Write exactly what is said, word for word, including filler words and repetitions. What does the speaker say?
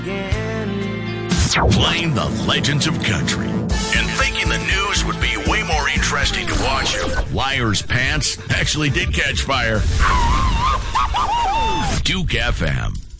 Playing the legends of country and thinking the news would be way more interesting to watch if Liar's pants actually did catch fire. Duke F M.